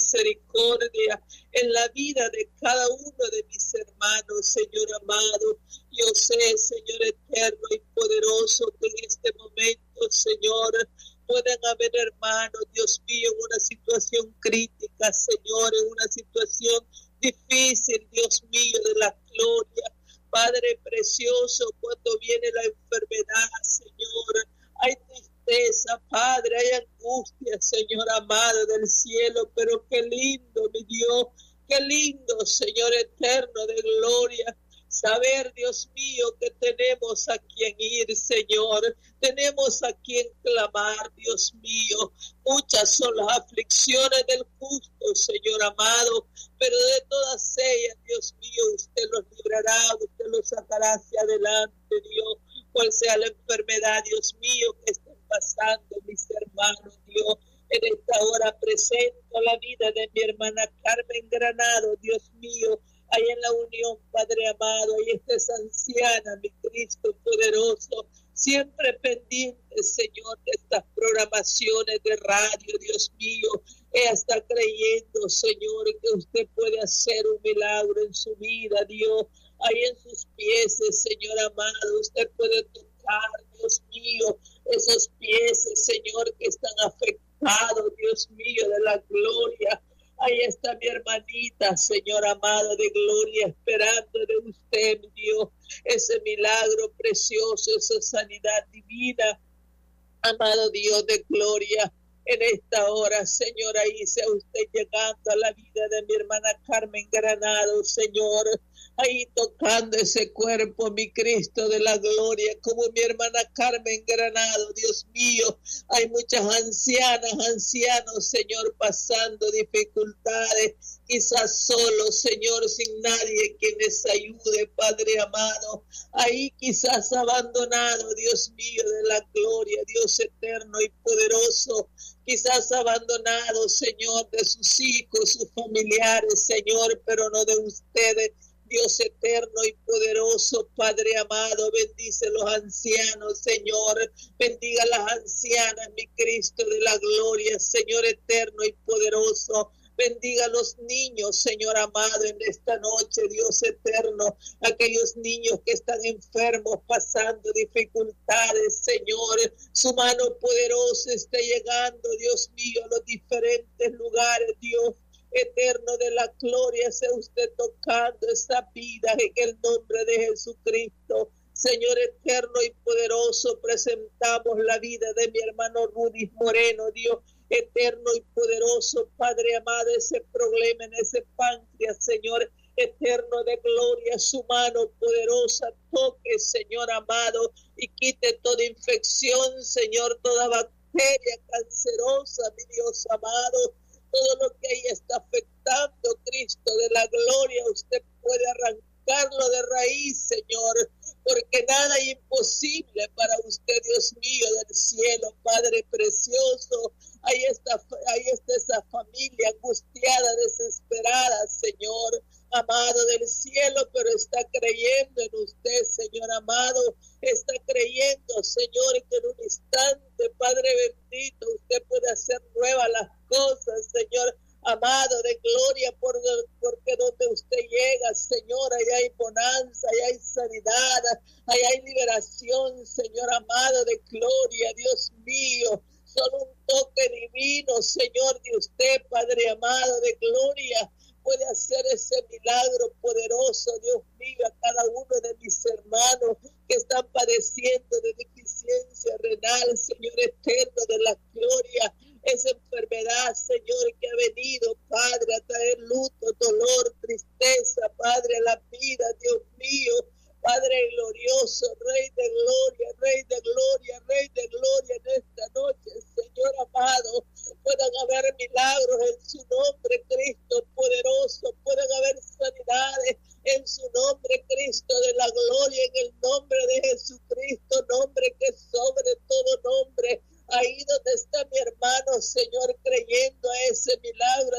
misericordia en la vida de cada uno de mis hermanos, Señor amado. Yo sé, Señor eterno y poderoso, que en este momento, Señor, pueden haber hermanos, Dios mío, en una situación crítica, Señor, en una situación difícil, Dios mío, de la gloria. Padre precioso, cuando viene la enfermedad, Señor, hay tristeza, Padre, hay angustia, Señor amado del cielo, pero qué lindo, mi Dios, qué lindo, Señor eterno de gloria, saber, Dios mío, que tenemos a quien ir, Señor, tenemos a quien clamar, Dios mío. Muchas son las aflicciones del justo, Señor amado, pero de todas ellas, Dios mío, usted los librará, usted los sacará hacia adelante, Dios, cual sea la enfermedad, Dios mío, que estén pasando mis hermanos, Dios. En esta hora presento la vida de mi hermana Carmen Granado, Dios mío, ahí en la unión, Padre amado, ahí está esa anciana, mi Cristo poderoso, siempre pendiente, Señor, de estas programaciones de radio, Dios mío. Ella está creyendo, Señor, que usted puede hacer un milagro en su vida, Dios. Ahí en sus pies, Señor amado, usted puede tocar, Dios mío, esos pies, Señor, que están afectados, Dios mío, de la gloria. Ahí está mi hermanita, Señor amado de gloria, esperando de usted, mi Dios, ese milagro precioso, esa sanidad divina, amado Dios de gloria. En esta hora, Señor, ahí sea usted llegando a la vida de mi hermana Carmen Granado, Señor, ahí tocando ese cuerpo, mi Cristo de la gloria, como mi hermana Carmen Granado, Dios mío, hay muchas ancianas, ancianos, Señor, pasando dificultades, quizás solos, Señor, sin nadie que les ayude, Padre amado, ahí quizás abandonado, Dios mío de la gloria, Dios eterno y poderoso, quizás abandonado, Señor, de sus hijos, sus familiares, Señor, pero no de ustedes, Dios eterno y poderoso, Padre amado, bendice los ancianos, Señor, bendiga a las ancianas, mi Cristo de la gloria, Señor eterno y poderoso, bendiga a los niños, Señor amado, en esta noche, Dios eterno, aquellos niños que están enfermos, pasando dificultades, Señor, su mano poderosa está llegando, Dios mío, a los diferentes lugares, Dios eterno de la gloria, sea usted tocando esta vida en el nombre de Jesucristo. Señor eterno y poderoso, presentamos la vida de mi hermano Rudy Moreno, Dios eterno y poderoso, Padre amado, ese problema en ese páncreas, Señor eterno de gloria, su mano poderosa toque, Señor amado, y quite toda infección, Señor, toda bacteria cancerosa, mi Dios amado, todo lo que ahí está afectando, Cristo de la gloria, usted puede arrancarlo de raíz, Señor, porque nada es imposible para usted, Dios mío del cielo, Padre precioso. Ahí está esa familia angustiada, desesperada, Señor, amado del cielo, pero está creyendo en usted, Señor amado, está creyendo, Señor, que en un instante, Padre bendito, usted puede hacer nuevas las cosas, Señor amado de gloria, porque donde usted llega, Señor, allá hay bonanza, allá hay sanidad, allá hay liberación, Señor amado de gloria, Dios mío, solo un toque divino, Señor, de usted, Padre amado de gloria, puede hacer ese milagro poderoso, Dios mío, a cada uno de mis hermanos que están padeciendo de deficiencia renal, Señor eterno de la gloria, esa enfermedad, Señor, que ha venido, Padre, a traer luto, dolor, tristeza, Padre, a la vida, Dios mío, Padre glorioso, Rey de gloria, Rey de gloria, Rey de gloria en esta noche, Señor amado, puedan haber milagros en su nombre, Cristo poderoso, puedan haber sanidades en su nombre, Cristo de la gloria, en el nombre de Jesucristo, nombre que es sobre todo nombre. Ahí donde está mi hermano, Señor, creyendo a ese milagro,